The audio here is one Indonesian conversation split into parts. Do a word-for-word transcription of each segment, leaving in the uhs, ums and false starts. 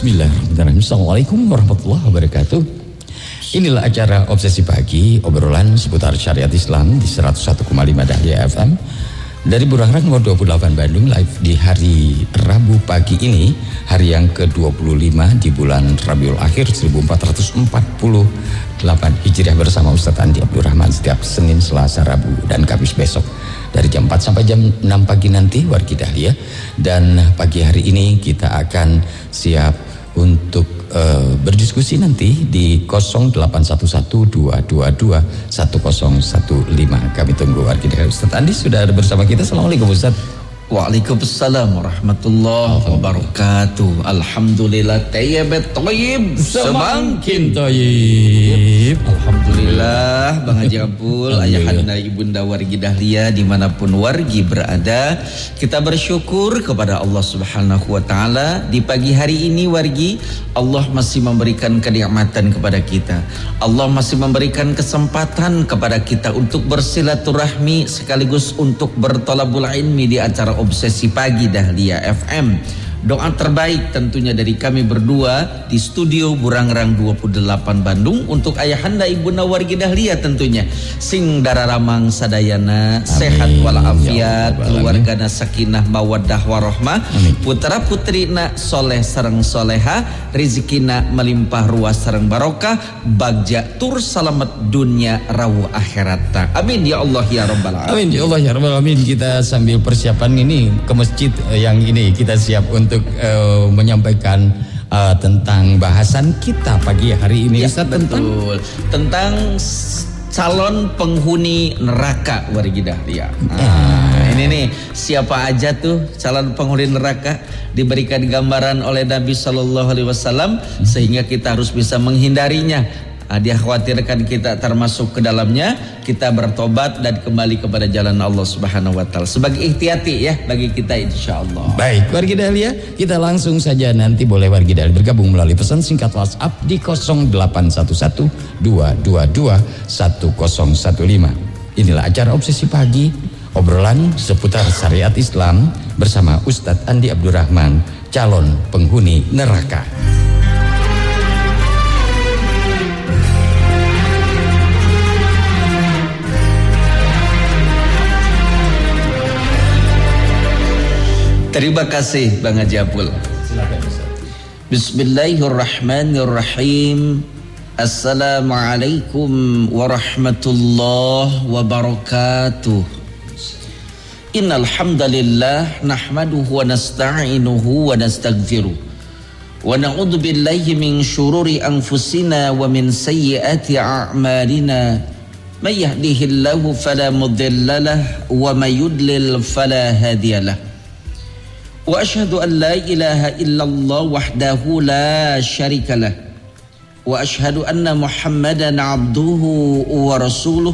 Bismillahirrahmanirrahim. Assalamualaikum warahmatullahi wabarakatuh. Inilah acara Obsesi Pagi, obrolan seputar syariat Islam di seratus satu koma lima Dahlia F M dari Burangrang nomor dua puluh delapan Bandung, live di hari Rabu pagi ini, hari yang ke dua puluh lima di bulan Rabiul Akhir seribu empat ratus empat puluh delapan Hijriah bersama Ustadz Andi Abdurrahman setiap Senin, Selasa, Rabu dan Kamis besok dari jam empat sampai jam enam pagi nanti wargi Dahlia. Dan pagi hari ini kita akan siap untuk uh, berdiskusi nanti di nol delapan satu satu dua dua dua satu nol satu lima. Kami tunggu wargi Dahlia. Ustadz Andi sudah ada bersama kita. Assalamualaikum Ustadz. Waalaikumsalam warahmatullahi wabarakatuh. Alhamdulillah tayyibat thayyib, semakin thayyib. Alhamdulillah Bang Haji Abdul, ayahanda ibunda wargi Dahlia dimanapun wargi berada, kita bersyukur kepada Allah Subhanahu wa taala. Di pagi hari ini wargi, Allah masih memberikan kenikmatan kepada kita. Allah masih memberikan kesempatan kepada kita untuk bersilaturahmi sekaligus untuk berthalabul ilmi di acara Obsesi Pagi Dahlia F M. Doa terbaik tentunya dari kami berdua di studio Burangrang dua puluh delapan Bandung untuk ayahanda ibunda wargi Dahlia tentunya. Sing dararamang sadayana, amin, sehat walafiat, ya keluargana sakinah mawaddah warahmah, putra putrina soleh sareng soleha, rizikina melimpah ruas sareng barokah, bagja tur selamat dunia rawu akhirat. Amin ya Allah ya rabbal alamin. Amin ya Allah ya rabbal alamin. Kita sambil persiapan ini ke masjid yang ini kita siap untuk Untuk uh, menyampaikan uh, tentang bahasan kita pagi hari ini, ya, Ustaz, tentang tentang calon penghuni neraka wargi Dahlia. Nah, ini nih siapa aja tuh calon penghuni neraka, diberikan gambaran oleh Nabi Shallallahu Alaihi Wasallam sehingga kita harus bisa menghindarinya. Nah, dia khawatirkan kita termasuk ke dalamnya, kita bertobat dan kembali kepada jalan Allah Subhanahu wa taala. Sebagai ikhtiati ya bagi kita insyaallah. Baik, wargi Dahlia, kita langsung saja nanti boleh wargi Dahlia bergabung melalui pesan singkat WhatsApp di nol delapan satu satu dua dua dua satu nol satu lima. Inilah acara Obsesi Pagi, obrolan seputar syariat Islam bersama Ustadz Andi Abdurrahman, calon penghuni neraka. Terima kasih Bang Haji Abdul. Bismillahirrahmanirrahim. Assalamualaikum warahmatullahi wabarakatuh. Innal hamdalillah nahmaduhu wa nasta'inuhu wa nastaghfiruh. Wa na'udzu billahi min syururi anfusina wa min sayyiati a'malina. May yahdihillahu fala mudilla lahu wa may yudlil fala hadiyalah. Wa ashhadu an la ilaha illallah wahdahu la syarika lah. Wa ashhadu anna Muhammadan abduhu wa rasuluh.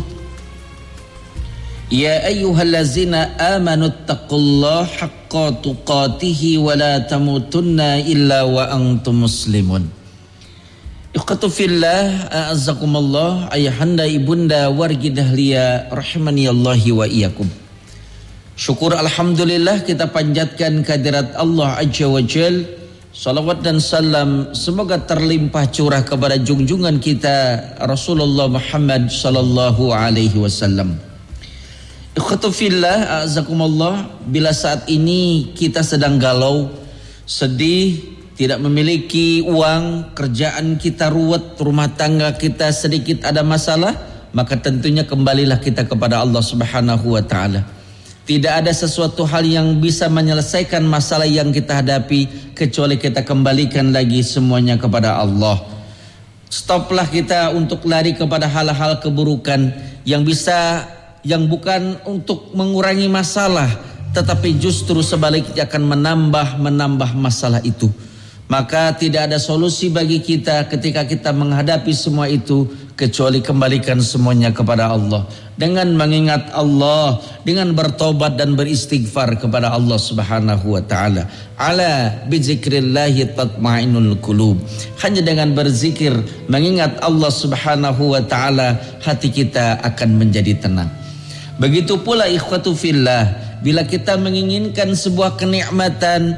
Ya ayyuhallazina amanu taqullaha haqqa tuqatih wa la tamutunna illa wa antum muslimun. Ikhwatu fillah, a'azzakumullah, ayahanda ibunda wargi Dahlia rahimanillahi wa iyyakum. Syukur alhamdulillah kita panjatkan kehadirat Allah Azza wa Jal. Salawat dan salam semoga terlimpah curah kepada junjungan kita Rasulullah Muhammad sallallahu alaihi wasallam. Ikhwatu fillah, a'azakumullah, bila saat ini kita sedang galau, sedih, tidak memiliki uang, kerjaan kita ruwet, rumah tangga kita sedikit ada masalah, maka tentunya kembalilah kita kepada Allah Subhanahu wa taala. Tidak ada sesuatu hal yang bisa menyelesaikan masalah yang kita hadapi kecuali kita kembalikan lagi semuanya kepada Allah. Stoplah kita untuk lari kepada hal-hal keburukan yang bisa, yang bukan untuk mengurangi masalah, tetapi justru sebaliknya akan menambah-menambah masalah itu. Maka tidak ada solusi bagi kita ketika kita menghadapi semua itu kecuali kembalikan semuanya kepada Allah. Dengan mengingat Allah, dengan bertobat dan beristighfar kepada Allah Subhanahu wa taala. Ala bizikrillahi tatma'innul qulub. Hanya dengan berzikir, mengingat Allah Subhanahu wa taala, hati kita akan menjadi tenang. Begitu pula ikhwatu fillah, bila kita menginginkan sebuah kenikmatan,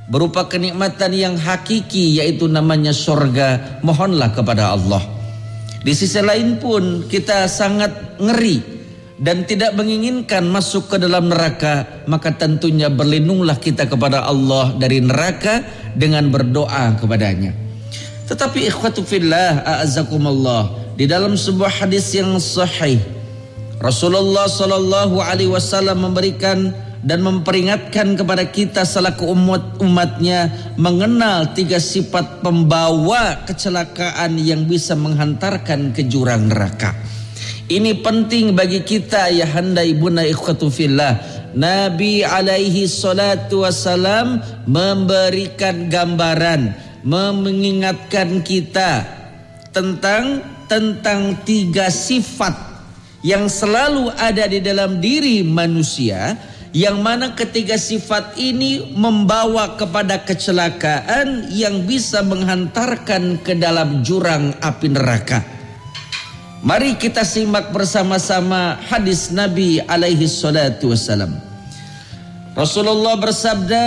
berupa kenikmatan yang hakiki, yaitu namanya surga, mohonlah kepada Allah. Di sisi lain pun kita sangat ngeri dan tidak menginginkan masuk ke dalam neraka, maka tentunya berlindunglah kita kepada Allah dari neraka dengan berdoa kepadanya. Tetapi ikhwatu fillah, a'azzakumullah, di dalam sebuah hadis yang sahih, Rasulullah sallallahu alaihi wasallam memberikan dan memperingatkan kepada kita selaku umat-umatnya mengenal tiga sifat pembawa kecelakaan yang bisa menghantarkan ke jurang neraka. Ini penting bagi kita ya handai bunda ikhwatu fillah. Nabi alaihi salatu wassalam memberikan gambaran, mengingatkan kita tentang tentang tiga sifat yang selalu ada di dalam diri manusia, yang mana ketiga sifat ini membawa kepada kecelakaan yang bisa menghantarkan ke dalam jurang api neraka. Mari kita simak bersama-sama hadis Nabi alaihi salatu wassalam. Rasulullah bersabda,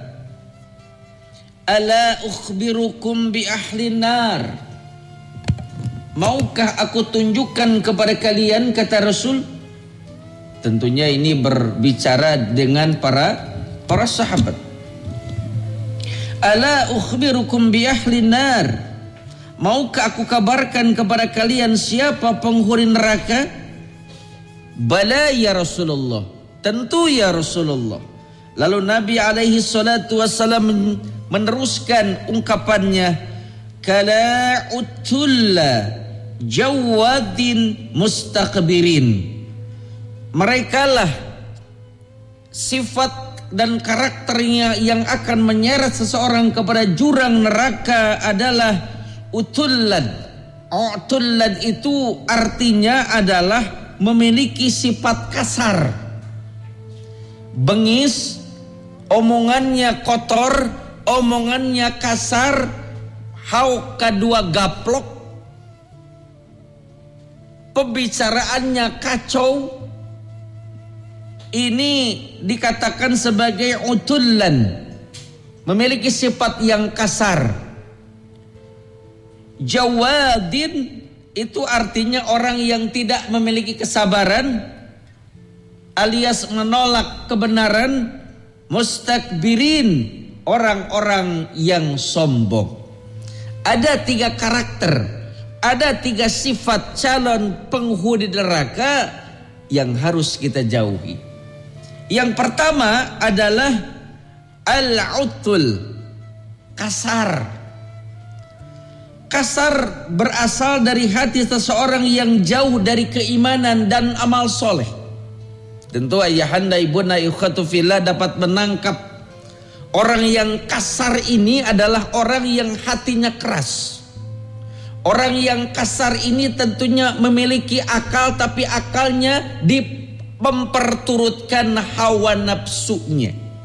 "Ala ukhbirukum bi ahli nar." Maukah aku tunjukkan kepada kalian, kata Rasul. Tentunya ini berbicara dengan para para sahabat. Ala ukhbirukum bi ahli nar. Maukah aku kabarkan kepada kalian siapa penghuni neraka? Bala ya Rasulullah. Tentu ya Rasulullah. Lalu Nabi alaihi salatu wassalam meneruskan ungkapannya, kala utulla jawadin mustaqbirin. Merekalah sifat dan karakternya yang akan menyeret seseorang kepada jurang neraka adalah utullad. Utullad itu artinya adalah memiliki sifat kasar, bengis, omongannya kotor, omongannya kasar, hau kadua gaplok, pembicaraannya kacau. Ini dikatakan sebagai utullan, memiliki sifat yang kasar. Jawadin itu artinya orang yang tidak memiliki kesabaran alias menolak kebenaran. Mustakbirin, orang-orang yang sombong. Ada tiga karakter, ada tiga sifat calon penghuni neraka yang harus kita jauhi. Yang pertama adalah al-utul, kasar. Kasar berasal dari hati seseorang yang jauh dari keimanan dan amal soleh. Tentu ayahanda ibunda ikhwatu fillah dapat menangkap orang yang kasar ini adalah orang yang hatinya keras. Orang yang kasar ini tentunya memiliki akal, tapi akalnya di memperturutkan hawa nafsunya.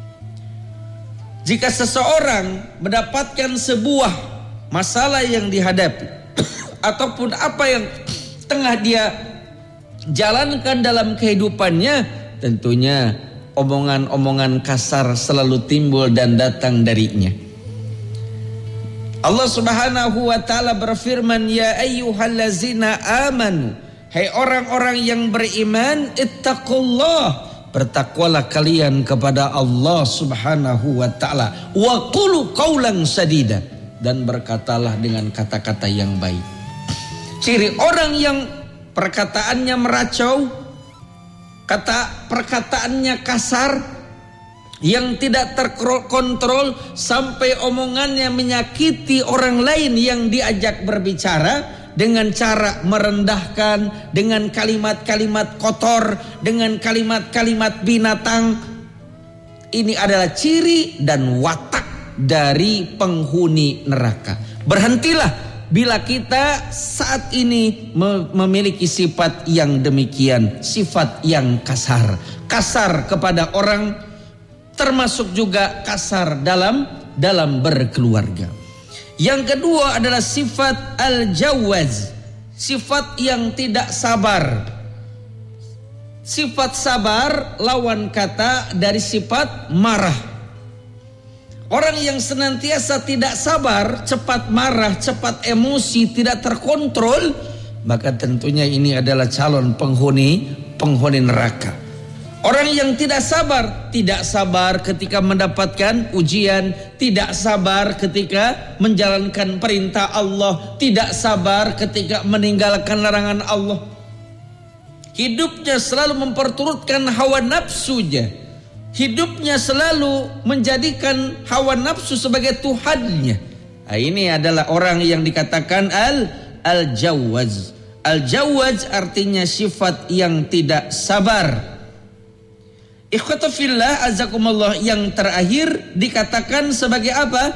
Jika seseorang mendapatkan sebuah masalah yang dihadapi ataupun apa yang tengah dia jalankan dalam kehidupannya, tentunya omongan-omongan kasar selalu timbul dan datang darinya. Allah Subhanahu wa taala berfirman, ya ayyuhallazina amanu, hai orang-orang yang beriman, ittaqullah, bertakwalah kalian kepada Allah Subhanahu wa taala, wa qulu qaulan sadida, dan berkatalah dengan kata-kata yang baik. Ciri orang yang perkataannya meracau, kata perkataannya kasar, yang tidak terkontrol sampai omongannya menyakiti orang lain yang diajak berbicara dengan cara merendahkan, dengan kalimat-kalimat kotor, dengan kalimat-kalimat binatang. Ini adalah ciri dan watak dari penghuni neraka. Berhentilah bila kita saat ini memiliki sifat yang demikian, sifat yang kasar. Kasar kepada orang, termasuk juga kasar dalam dalam berkeluarga. Yang kedua adalah sifat al-jawaz, sifat yang tidak sabar. Sifat sabar lawan kata dari sifat marah. Orang yang senantiasa tidak sabar, cepat marah, cepat emosi, tidak terkontrol, maka tentunya ini adalah calon penghuni penghuni neraka. Orang yang tidak sabar, tidak sabar ketika mendapatkan ujian, tidak sabar ketika menjalankan perintah Allah, tidak sabar ketika meninggalkan larangan Allah. Hidupnya selalu memperturutkan hawa nafsunya. Hidupnya selalu menjadikan hawa nafsu sebagai Tuhannya. Nah, ini adalah orang yang dikatakan al al-jawaz. Al-jawaz artinya sifat yang tidak sabar. Ikhwata fillah azakumullah, yang terakhir dikatakan sebagai apa?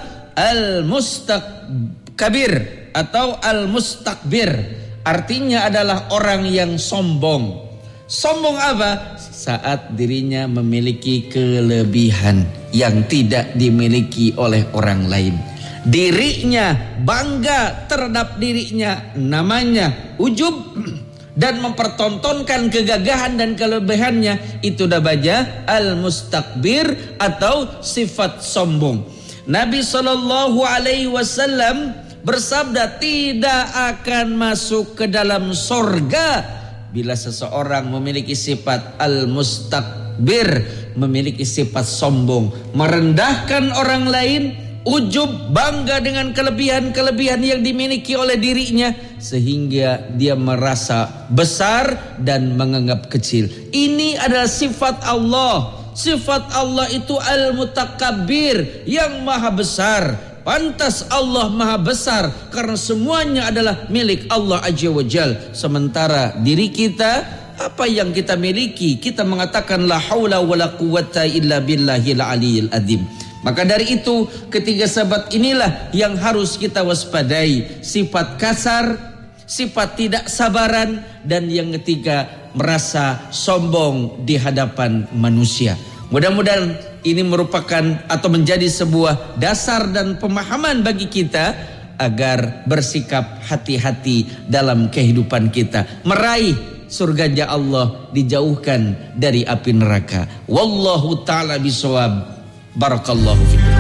Al-mustakbir atau al-mustakbir. Artinya adalah orang yang sombong. Sombong apa? Saat dirinya memiliki kelebihan yang tidak dimiliki oleh orang lain. Dirinya bangga terhadap dirinya, namanya ujub, dan mempertontonkan kegagahan dan kelebihannya, itu namanya al-mustakbir atau sifat sombong. Nabi shallallahu alaihi wasallam bersabda, tidak akan masuk ke dalam sorga bila seseorang memiliki sifat al-mustakbir, memiliki sifat sombong, merendahkan orang lain, ujub, bangga dengan kelebihan-kelebihan yang dimiliki oleh dirinya, sehingga dia merasa besar dan menganggap kecil. Ini adalah sifat Allah. Sifat Allah itu al-mutakabbir, yang maha besar. Pantas Allah maha besar karena semuanya adalah milik Allah Azza wa Jal. Sementara diri kita, apa yang kita miliki, kita mengatakan la haula wala quwwata illa billahil aliyil adzim. Maka dari itu ketiga sebab inilah yang harus kita waspadai. Sifat kasar, sifat tidak sabaran, dan yang ketiga merasa sombong di hadapan manusia. Mudah-mudahan ini merupakan atau menjadi sebuah dasar dan pemahaman bagi kita agar bersikap hati-hati dalam kehidupan kita, meraih surganya Allah, dijauhkan dari api neraka. Wallahu ta'ala bisawab. Barakallahu fikum.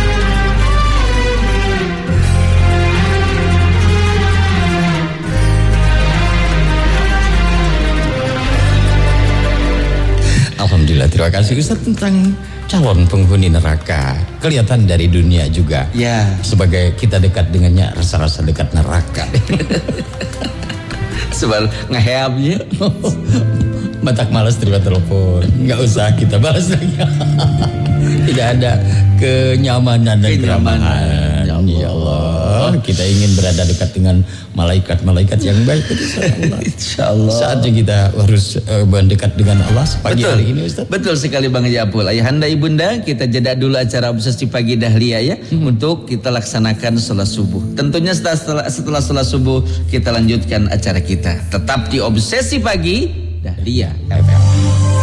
Alhamdulillah, terima kasih Ustaz. Tentang calon penghuni neraka, kelihatan dari dunia juga ya, sebagai kita dekat dengannya, rasa-rasa dekat neraka. sebal ngeheabnya. Batak malas terima telepon, nggak usah kita balas lagi. Tidak ada kenyamanan dan keramahan. Ya Allah, kita ingin berada dekat dengan malaikat-malaikat yang baik. Insya Allah. Saatnya kita harus uh, mendekat dengan Allah pagi Betul. hari ini, Ustaz. Betul sekali Bang Haji Apul. Ayahanda ibunda, kita jeda dulu acara obsesi pagi dahlia ya, hmm. untuk kita laksanakan sholat subuh. Tentunya setelah setelah, setelah sholat subuh kita lanjutkan acara kita. Tetap di obsesi pagi dahlia F M.